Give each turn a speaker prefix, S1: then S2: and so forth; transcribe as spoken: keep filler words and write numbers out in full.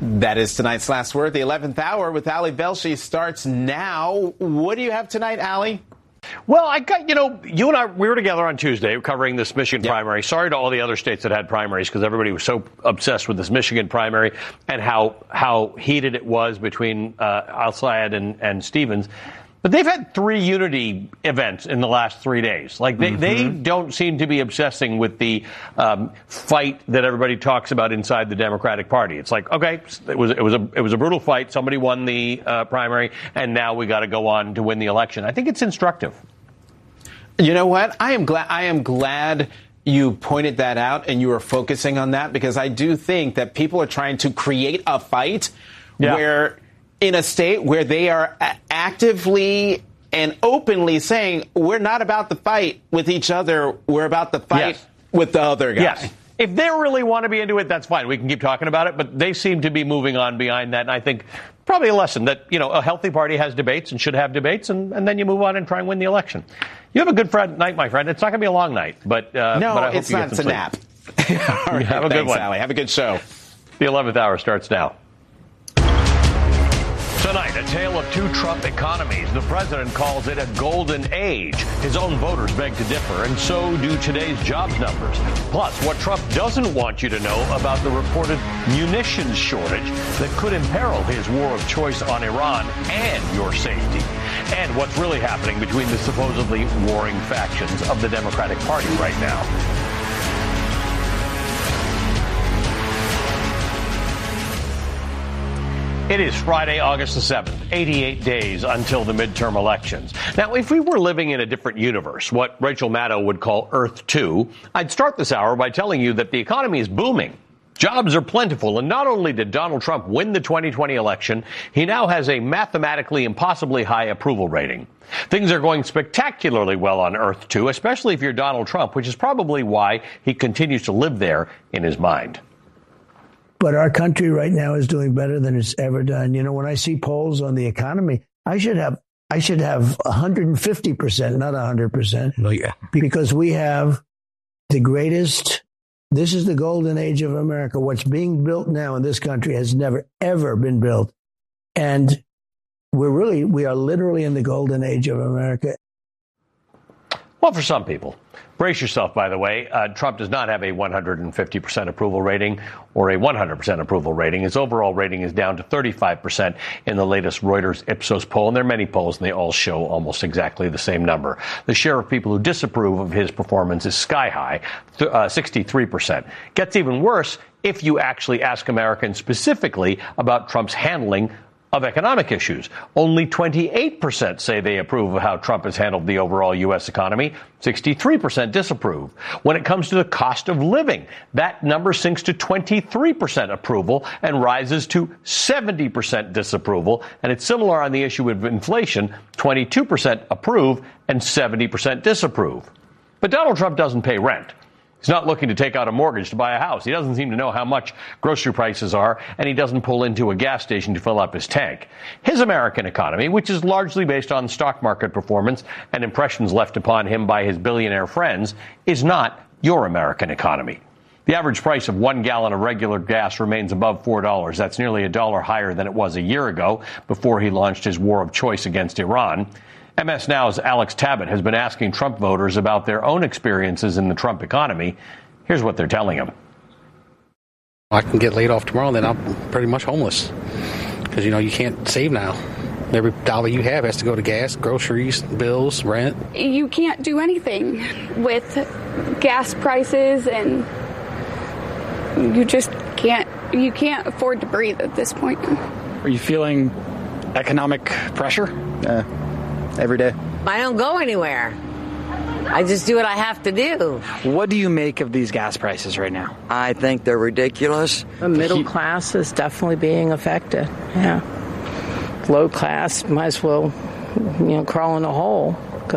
S1: That is tonight's Last Word. The eleventh hour with Ali Velshi starts now. What do you have tonight, Ali?
S2: Well, I got, you know, you and I, we were together on Tuesday covering this Michigan yep. primary. Sorry to all the other states that had primaries because everybody was so obsessed with this Michigan primary and how how heated it was between uh, Al-Sayed and, and Stevens. But they've had three unity events in the last three days. Like, they, mm-hmm. they don't seem to be obsessing with the um, fight that everybody talks about inside the Democratic Party. It's like, okay, it was it was a it was a brutal fight. Somebody won the uh, primary, and now we got to go on to win the election. I think it's instructive.
S1: You know what? I am glad. I am glad you pointed that out, and you were focusing on that, because I do think that people are trying to create a fight yeah. where, in a state where they are actively and openly saying, we're not about the fight with each other, we're about the fight yes. with the other guy.
S2: Yes. If they really want to be into it, that's fine. We can keep talking about it, but they seem to be moving on behind that. And I think probably a lesson that, you know, a healthy party has debates and should have debates, and, and then you move on and try and win the election. You have a good friend, night, my friend. It's not going to be a long night, but uh,
S1: no,
S2: but I hope
S1: it's
S2: you
S1: not.
S2: Get some
S1: it's
S2: sleep.
S1: a nap. All right,
S2: have a
S1: thanks,
S2: good one,
S1: Ali. Have a good show.
S2: The eleventh hour starts now. Tonight, a tale of two Trump economies. The president calls it a golden age. His own voters beg to differ, and so do today's jobs numbers. Plus, what Trump doesn't want you to know about the reported munitions shortage that could imperil his war of choice on Iran and your safety. And what's really happening between the supposedly warring factions of the Democratic Party right now. It is Friday, August the seventh, eighty-eight days until the midterm elections. Now, if we were living in a different universe, what Rachel Maddow would call Earth two, I'd start this hour by telling you that the economy is booming. Jobs are plentiful, and not only did Donald Trump win the twenty twenty election, he now has a mathematically impossibly high approval rating. Things are going spectacularly well on Earth two, especially if you're Donald Trump, which is probably why he continues to live there in his mind.
S3: But our country right now is doing better than it's ever done. You know, when I see polls on the economy, I should have I should have one hundred fifty percent, not one hundred percent.
S4: Oh, yeah.
S3: Because we have the greatest. This is the golden age of America. What's being built now in this country has never, ever been built. And we're really, we are literally in the golden age of America.
S2: Well, for some people. Brace yourself, by the way. Uh, Trump does not have a one hundred fifty percent approval rating or a one hundred percent approval rating. His overall rating is down to thirty-five percent in the latest Reuters Ipsos poll. And there are many polls, and they all show almost exactly the same number. The share of people who disapprove of his performance is sky high, uh, sixty-three percent. Gets even worse if you actually ask Americans specifically about Trump's handling of economic issues. Only twenty-eight percent say they approve of how Trump has handled the overall U S economy. sixty-three percent disapprove. When it comes to the cost of living, that number sinks to twenty-three percent approval and rises to seventy percent disapproval. And it's similar on the issue of inflation, twenty-two percent approve and seventy percent disapprove. But Donald Trump doesn't pay rent. He's not looking to take out a mortgage to buy a house. He doesn't seem to know how much grocery prices are, and he doesn't pull into a gas station to fill up his tank. His American economy, which is largely based on stock market performance and impressions left upon him by his billionaire friends, is not your American economy. The average price of one gallon of regular gas remains above four dollars. That's nearly a dollar higher than it was a year ago, before he launched his war of choice against Iran. M S Now's Alex Tabbitt has been asking Trump voters about their own experiences in the Trump economy. Here's what they're telling him.
S5: I can get laid off tomorrow, then I'm pretty much homeless. Because, you know, you can't save now. Every dollar you have has to go to gas, groceries, bills, rent.
S6: You can't do anything with gas prices, and you just can't, you can't afford to breathe at this point.
S7: Are you feeling economic pressure?
S8: Yeah. Every day.
S9: I don't go anywhere. I just do what I have to do.
S7: What do you make of these gas prices right now?
S8: I think they're ridiculous.
S10: The middle class is definitely being affected. Yeah. Low class might as well, you know, crawl in a hole.